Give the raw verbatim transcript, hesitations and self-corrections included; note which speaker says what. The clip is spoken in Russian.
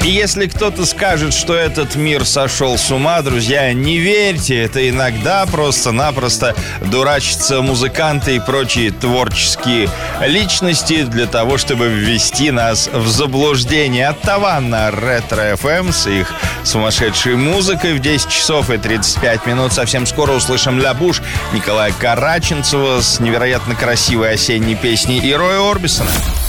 Speaker 1: И если кто-то скажет, что этот мир сошел с ума, друзья, не верьте, это иногда просто-напросто дурачатся музыканты и прочие творческие личности для того, чтобы ввести нас в заблуждение. Оттого на Ретро-эф эм с их сумасшедшей музыкой в десять часов и тридцать пять минут. Совсем скоро услышим «Ля Буш» Николая Караченцева с невероятно красивой осенней песней и Роя Орбисона.